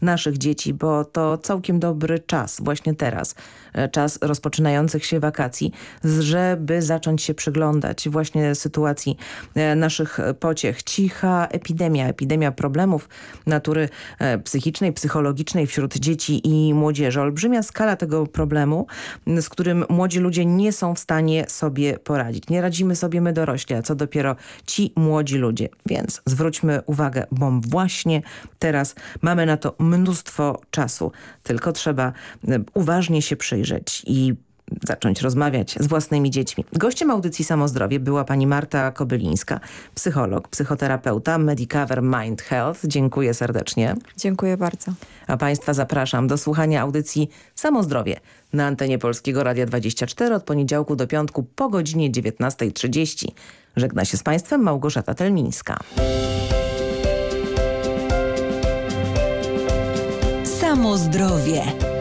naszych dzieci, bo to całkiem dobry czas, właśnie teraz, czas rozpoczynających się wakacji, żeby zacząć się przyglądać właśnie sytuacji naszych pociech. Cicha epidemia problemów natury psychicznej, psychologicznej wśród dzieci i młodzieży. Olbrzymia skala tego problemu, z którym młodzi ludzie nie są w stanie sobie poradzić. Nie radzimy sobie my dorośli, a co dopiero ci młodzi ludzie. Więc zwróćmy uwagę, bo właśnie teraz mamy na to mnóstwo czasu. Tylko trzeba uważnie się przyjrzeć i zacząć rozmawiać z własnymi dziećmi. Gościem audycji Samozdrowie była pani Marta Kobylińska, psycholog, psychoterapeuta, Medicover Mind Health. Dziękuję serdecznie. Dziękuję bardzo. A państwa zapraszam do słuchania audycji Samozdrowie na antenie Polskiego Radia 24 od poniedziałku do piątku po godzinie 19:30. Żegna się z państwem Małgorzata Telmińska. Samozdrowie.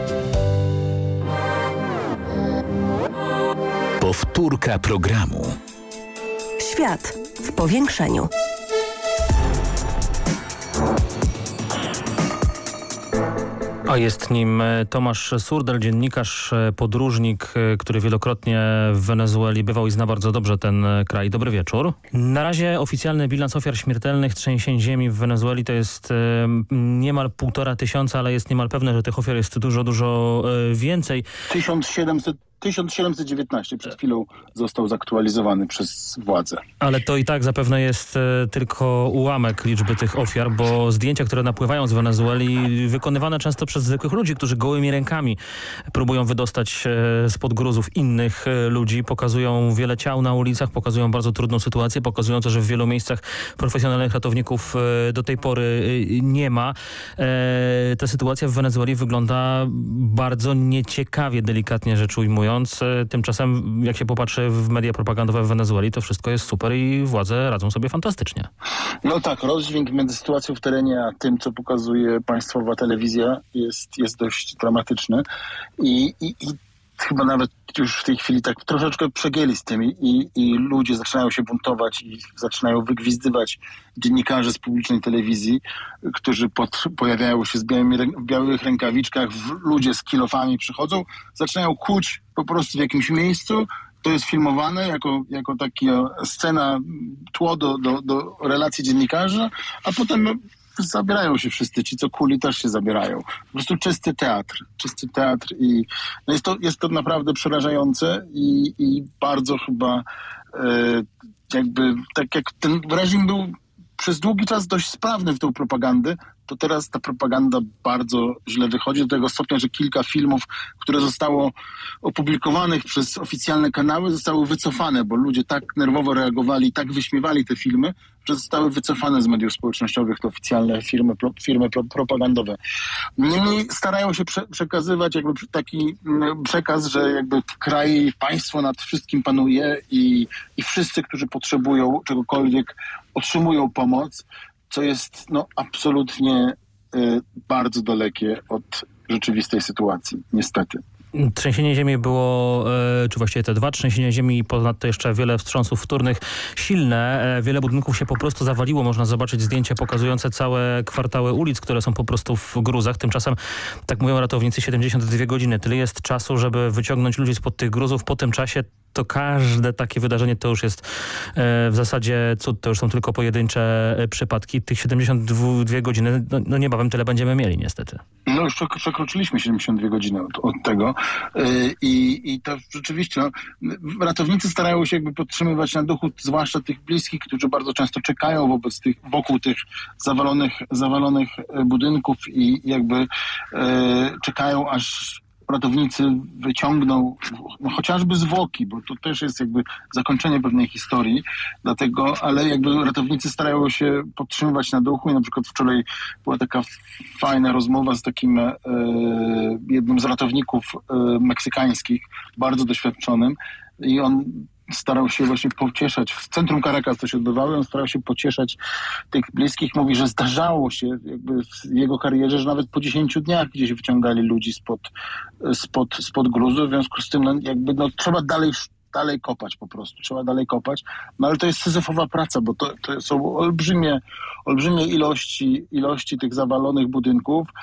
Powtórka programu. Świat w powiększeniu. A jest nim Tomasz Surdel, dziennikarz, podróżnik, który wielokrotnie w Wenezueli bywał i zna bardzo dobrze ten kraj. Dobry wieczór. Na razie oficjalny bilans ofiar śmiertelnych trzęsień ziemi w Wenezueli to jest niemal 1500, ale jest niemal pewne, że tych ofiar jest dużo więcej. 1719 przed chwilą został zaktualizowany przez władze. Ale to i tak zapewne jest tylko ułamek liczby tych ofiar, bo zdjęcia, które napływają z Wenezueli, wykonywane często przez zwykłych ludzi, którzy gołymi rękami próbują wydostać się spod gruzów innych ludzi, pokazują wiele ciał na ulicach, pokazują bardzo trudną sytuację, pokazują to, że w wielu miejscach profesjonalnych ratowników do tej pory nie ma. Ta sytuacja w Wenezueli wygląda bardzo nieciekawie, delikatnie rzecz ujmując. Tymczasem, jak się popatrzy w media propagandowe w Wenezueli, to wszystko jest super i władze radzą sobie fantastycznie. No tak, rozdźwięk między sytuacją w terenie a tym, co pokazuje państwowa telewizja jest dość dramatyczny i chyba nawet już w tej chwili tak troszeczkę przegięli z tym i ludzie zaczynają się buntować i zaczynają wygwizdywać dziennikarzy z publicznej telewizji, którzy pojawiają się w białych rękawiczkach, ludzie z kilofami przychodzą, zaczynają kłuć po prostu w jakimś miejscu. To jest filmowane jako taka scena, tło do relacji dziennikarzy, a potem zabierają się wszyscy, ci co kuli też się zabierają. Po prostu czysty teatr i no jest to naprawdę przerażające i bardzo chyba jakby tak jak ten reżim był przez długi czas dość sprawny w tą propagandę, to teraz ta propaganda bardzo źle wychodzi do tego stopnia, że kilka filmów, które zostało opublikowanych przez oficjalne kanały, zostały wycofane, bo ludzie tak nerwowo reagowali, tak wyśmiewali te filmy, że zostały wycofane z mediów społecznościowych te oficjalne firmy propagandowe. Niemniej starają się przekazywać jakby taki przekaz, że jakby kraj, państwo nad wszystkim panuje i wszyscy, którzy potrzebują czegokolwiek, otrzymują pomoc, co jest absolutnie bardzo dalekie od rzeczywistej sytuacji, niestety. Trzęsienie ziemi było, czy właściwie te dwa trzęsienia ziemi i ponadto jeszcze wiele wstrząsów wtórnych, silne. Wiele budynków się po prostu zawaliło. Można zobaczyć zdjęcia pokazujące całe kwartały ulic, które są po prostu w gruzach. Tymczasem, tak mówią ratownicy, 72 godziny. Tyle jest czasu, żeby wyciągnąć ludzi spod tych gruzów. Po tym czasie to każde takie wydarzenie to już jest w zasadzie cud. To już są tylko pojedyncze przypadki. Tych 72 godziny, no niebawem tyle będziemy mieli niestety. No już przekroczyliśmy 72 godziny od tego i to rzeczywiście ratownicy starają się jakby podtrzymywać na duchu zwłaszcza tych bliskich, którzy bardzo często czekają wokół tych zawalonych budynków i jakby czekają, aż ratownicy wyciągną chociażby zwłoki, bo to też jest jakby zakończenie pewnej historii, ale jakby ratownicy starają się podtrzymywać na duchu i na przykład wczoraj była taka fajna rozmowa z takim jednym z ratowników meksykańskich, bardzo doświadczonym i on starał się właśnie pocieszać. W centrum Caracas to się odbywało, on starał się pocieszać tych bliskich. Mówi, że zdarzało się jakby w jego karierze, że nawet po 10 dniach gdzieś wyciągali ludzi spod gruzu. W związku z tym trzeba dalej kopać po prostu. Trzeba dalej kopać. No ale to jest syzyfowa praca, bo to są olbrzymie ilości tych zawalonych budynków.